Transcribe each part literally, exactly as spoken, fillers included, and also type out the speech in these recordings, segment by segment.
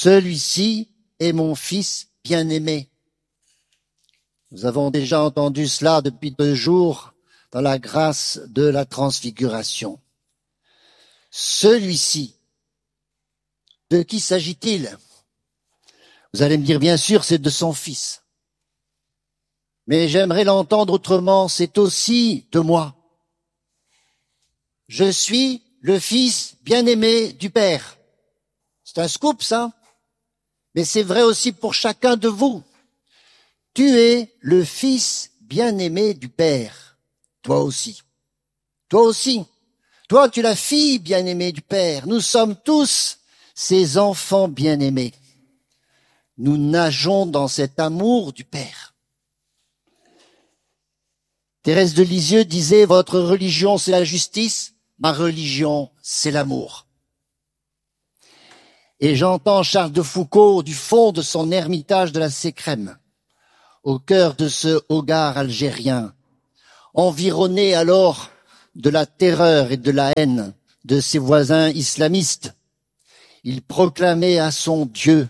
Celui-ci est mon fils bien-aimé. Nous avons déjà entendu cela depuis deux jours dans la grâce de la transfiguration. Celui-ci, de qui s'agit-il? Vous allez me dire, bien sûr, c'est de son fils. Mais j'aimerais l'entendre autrement, c'est aussi de moi. Je suis le fils bien-aimé du Père. C'est un scoop, ça. Mais c'est vrai aussi pour chacun de vous. Tu es le fils bien-aimé du Père. Toi aussi. Toi aussi. Toi, tu es la fille bien-aimée du Père. Nous sommes tous ses enfants bien-aimés. Nous nageons dans cet amour du Père. Thérèse de Lisieux disait, votre religion, c'est la justice. Ma religion, c'est l'amour. Et j'entends Charles de Foucault du fond de son ermitage de la Sécrème, au cœur de ce Hogar algérien, environné alors de la terreur et de la haine de ses voisins islamistes. Il proclamait à son Dieu,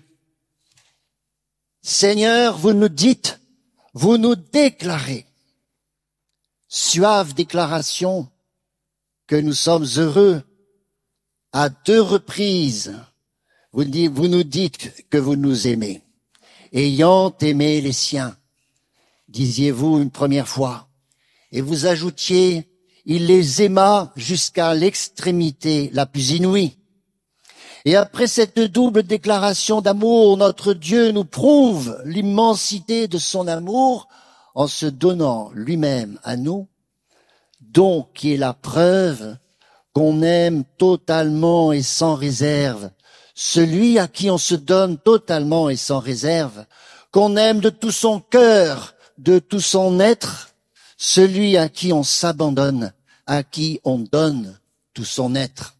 « Seigneur, vous nous dites, vous nous déclarez, suave déclaration, que nous sommes heureux à deux reprises. Vous, vous nous dites que vous nous aimez. Ayant aimé les siens, disiez-vous une première fois, et vous ajoutiez, il les aima jusqu'à l'extrémité la plus inouïe. Et après cette double déclaration d'amour, notre Dieu nous prouve l'immensité de son amour en se donnant lui-même à nous, don qui est la preuve qu'on aime totalement et sans réserve, celui à qui on se donne totalement et sans réserve, qu'on aime de tout son cœur, de tout son être, celui à qui on s'abandonne, à qui on donne tout son être.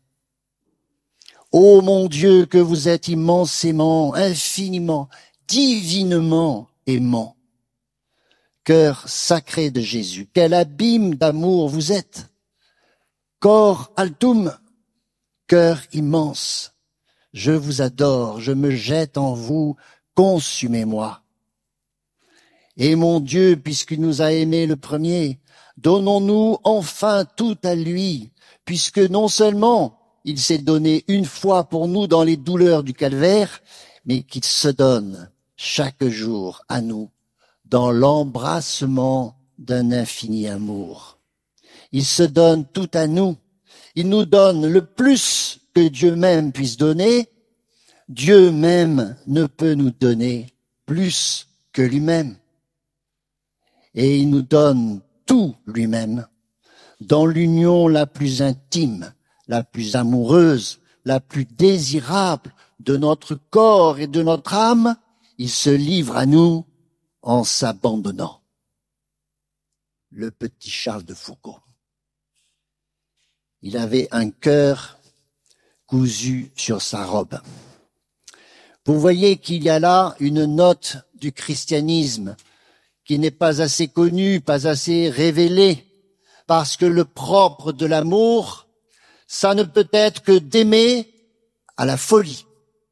Ô mon Dieu, que vous êtes immensément, infiniment, divinement aimant. Cœur sacré de Jésus, quel abîme d'amour vous êtes. Cor altum, cœur immense. Je vous adore, je me jette en vous, consumez-moi. Et mon Dieu, puisqu'il nous a aimés le premier, donnons-nous enfin tout à lui, puisque non seulement il s'est donné une fois pour nous dans les douleurs du calvaire, mais qu'il se donne chaque jour à nous dans l'embrassement d'un infini amour. Il se donne tout à nous. Il nous donne le plus que Dieu même puisse donner. Dieu même ne peut nous donner plus que lui-même. Et il nous donne tout lui-même dans l'union la plus intime, la plus amoureuse, la plus désirable de notre corps et de notre âme. Il se livre à nous en s'abandonnant. Le petit Charles de Foucault. Il avait un cœur cousu sur sa robe. Vous voyez qu'il y a là une note du christianisme qui n'est pas assez connue, pas assez révélée, parce que le propre de l'amour, ça ne peut être que d'aimer à la folie.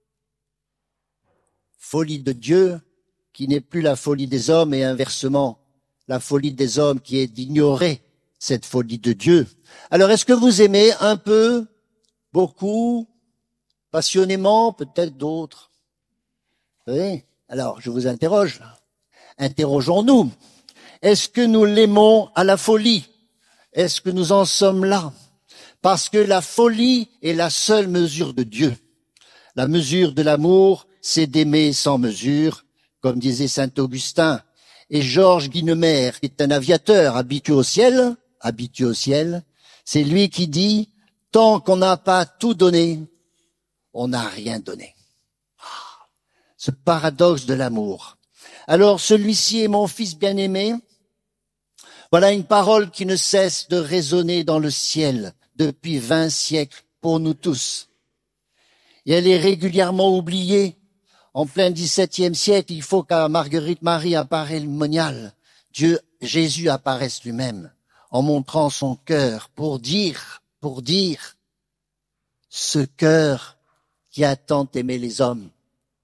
Folie de Dieu, qui n'est plus la folie des hommes, et inversement, la folie des hommes qui est d'ignorer cette folie de Dieu. Alors, est-ce que vous aimez un peu, beaucoup, passionnément, peut-être d'autres? Oui. Alors, je vous interroge. Interrogeons-nous. Est-ce que nous l'aimons à la folie? Est-ce que nous en sommes là? Parce que la folie est la seule mesure de Dieu. La mesure de l'amour, c'est d'aimer sans mesure, comme disait saint Augustin. Et Georges Guinemer, qui est un aviateur habitué au ciel, habitué au ciel, c'est lui qui dit, tant qu'on n'a pas tout donné, on n'a rien donné. Ce paradoxe de l'amour. Alors, celui-ci est mon fils bien-aimé. Voilà une parole qui ne cesse de résonner dans le ciel depuis vingt siècles pour nous tous. Et elle est régulièrement oubliée. En plein dix-septième siècle, il faut qu'à Marguerite Marie apparaisse le monial. Dieu, Jésus apparaisse lui-même en montrant son cœur pour dire, pour dire, ce cœur qui a tant aimé les hommes,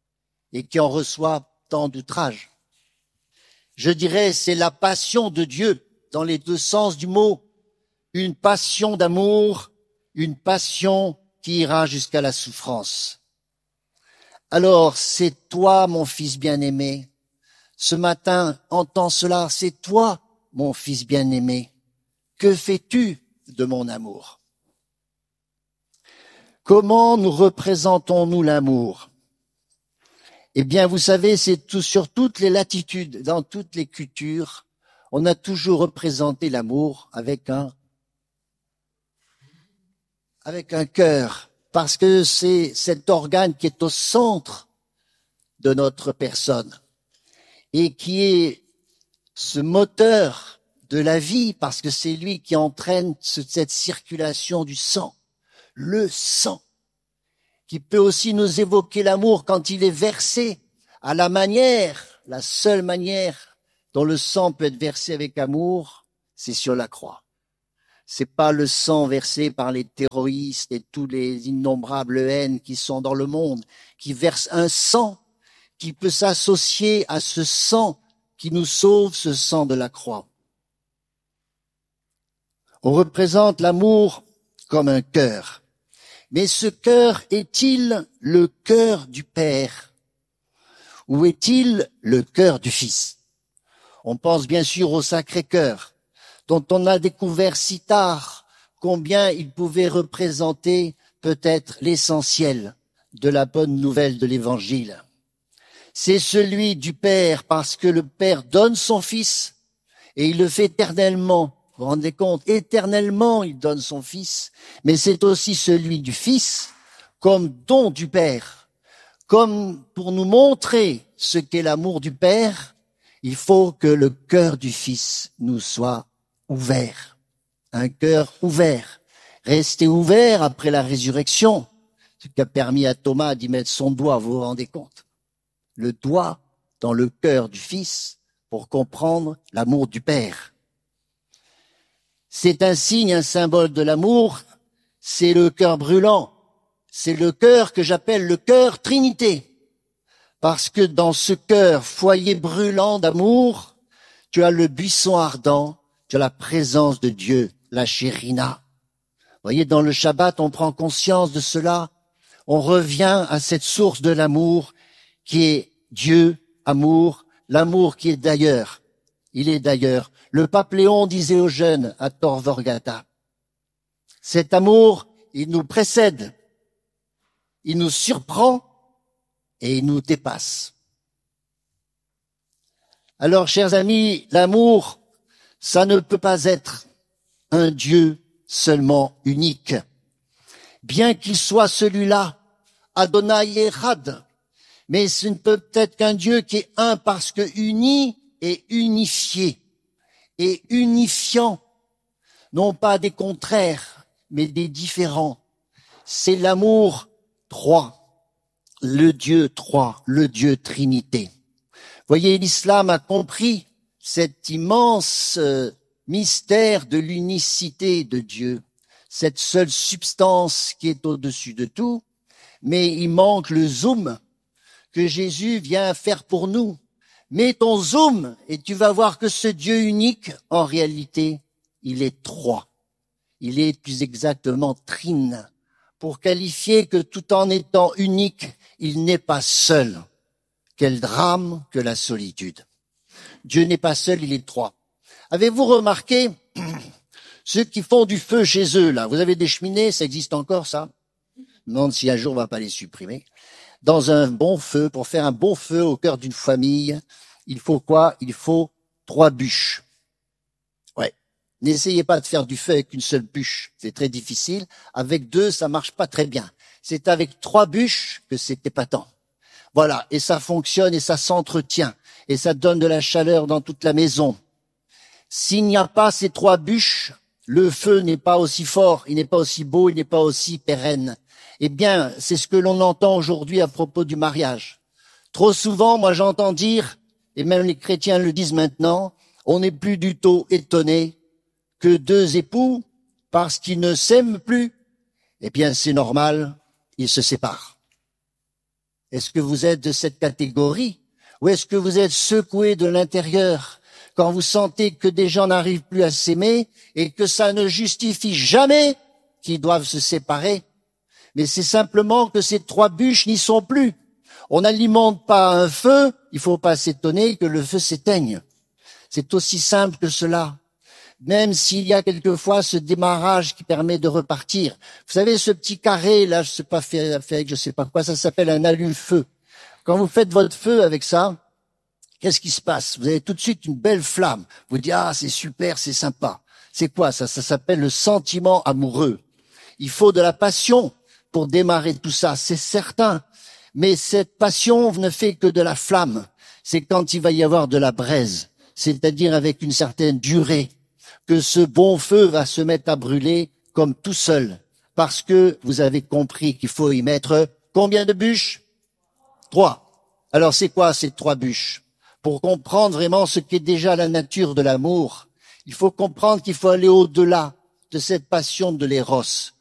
et qui en reçoit tant d'outrages. Je dirais, c'est la passion de Dieu dans les deux sens du mot, une passion d'amour, une passion qui ira jusqu'à la souffrance. Alors, c'est toi, mon fils bien-aimé. Ce matin, entends cela, c'est toi, mon fils bien-aimé. Que fais-tu de mon amour? Comment nous représentons-nous l'amour? Eh bien, vous savez, c'est tout, sur toutes les latitudes, dans toutes les cultures, on a toujours représenté l'amour avec un, avec un cœur, parce que c'est cet organe qui est au centre de notre personne et qui est ce moteur de la vie, parce que c'est lui qui entraîne cette circulation du sang, le sang, qui peut aussi nous évoquer l'amour quand il est versé à la manière, la seule manière dont le sang peut être versé avec amour, c'est sur la croix. C'est pas le sang versé par les terroristes et tous les innombrables haines qui sont dans le monde, qui versent un sang qui peut s'associer à ce sang qui nous sauve, ce sang de la croix. On représente l'amour comme un cœur. Mais ce cœur est-il le cœur du Père? Ou est-il le cœur du Fils? On pense bien sûr au Sacré-Cœur, dont on a découvert si tard combien il pouvait représenter peut-être l'essentiel de la bonne nouvelle de l'Évangile. C'est celui du Père parce que le Père donne son Fils et il le fait éternellement. Vous vous rendez compte, éternellement il donne son Fils, mais c'est aussi celui du Fils comme don du Père. Comme pour nous montrer ce qu'est l'amour du Père, il faut que le cœur du Fils nous soit ouvert. Un cœur ouvert. Resté ouvert après la résurrection, ce qui a permis à Thomas d'y mettre son doigt, vous vous rendez compte? Le doigt dans le cœur du Fils pour comprendre l'amour du Père. C'est un signe, un symbole de l'amour, c'est le cœur brûlant, c'est le cœur que j'appelle le cœur Trinité. Parce que dans ce cœur, foyer brûlant d'amour, tu as le buisson ardent, tu as la présence de Dieu, la chérina. Vous voyez, dans le Shabbat, on prend conscience de cela, on revient à cette source de l'amour qui est Dieu, amour, l'amour qui est d'ailleurs. Il est d'ailleurs. Le pape Léon disait aux jeunes à Tor Vergata, cet amour, il nous précède, il nous surprend et il nous dépasse. Alors, chers amis, l'amour, ça ne peut pas être un Dieu seulement unique. Bien qu'il soit celui-là, Adonai Echad, mais ce ne peut être qu'un Dieu qui est un parce que uni et unifié et unifiant, non pas des contraires, mais des différents. C'est l'amour trois, le Dieu trois, le Dieu Trinité. Voyez, l'islam a compris cet immense mystère de l'unicité de Dieu, cette seule substance qui est au-dessus de tout, mais il manque le zoom que Jésus vient faire pour nous. Mets ton zoom et tu vas voir que ce Dieu unique, en réalité, il est trois. Il est plus exactement trine, pour qualifier que tout en étant unique, il n'est pas seul. Quel drame que la solitude. Dieu n'est pas seul, il est trois. Avez-vous remarqué ceux qui font du feu chez eux, là? Vous avez des cheminées, ça existe encore, ça? Je me demande si un jour on va pas les supprimer. Dans un bon feu, pour faire un bon feu au cœur d'une famille, il faut quoi? Il faut trois bûches. Ouais. N'essayez pas de faire du feu avec une seule bûche, c'est très difficile. Avec deux, ça marche pas très bien. C'est avec trois bûches que c'est épatant. Voilà, et ça fonctionne et ça s'entretient et ça donne de la chaleur dans toute la maison. S'il n'y a pas ces trois bûches, le feu n'est pas aussi fort, il n'est pas aussi beau, il n'est pas aussi pérenne. Eh bien, c'est ce que l'on entend aujourd'hui à propos du mariage. Trop souvent, moi j'entends dire, et même les chrétiens le disent maintenant, on n'est plus du tout étonné que deux époux, parce qu'ils ne s'aiment plus, eh bien c'est normal, ils se séparent. Est-ce que vous êtes de cette catégorie? Ou est-ce que vous êtes secoué de l'intérieur quand vous sentez que des gens n'arrivent plus à s'aimer et que ça ne justifie jamais qu'ils doivent se séparer? Mais c'est simplement que ces trois bûches n'y sont plus. On n'alimente pas un feu, il ne faut pas s'étonner que le feu s'éteigne. C'est aussi simple que cela. Même s'il y a quelquefois ce démarrage qui permet de repartir. Vous savez, ce petit carré, là, je sais pas fait avec, je sais pas quoi, ça s'appelle un allume-feu. Quand vous faites votre feu avec ça, qu'est-ce qui se passe? Vous avez tout de suite une belle flamme. Vous dites, ah, c'est super, c'est sympa. C'est quoi ça? Ça s'appelle le sentiment amoureux. Il faut de la passion pour démarrer tout ça, c'est certain. Mais cette passion ne fait que de la flamme. C'est quand il va y avoir de la braise, c'est-à-dire avec une certaine durée, que ce bon feu va se mettre à brûler comme tout seul, parce que vous avez compris qu'il faut y mettre combien de bûches? Trois. Alors c'est quoi ces trois bûches? Pour comprendre vraiment ce qu'est déjà la nature de l'amour, il faut comprendre qu'il faut aller au-delà de cette passion de l'éros.